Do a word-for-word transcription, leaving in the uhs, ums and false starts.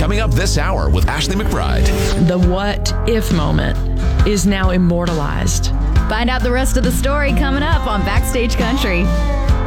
coming up this hour with Ashley McBride. The what if moment is now immortalized. Find out the rest of the story coming up on Backstage Country.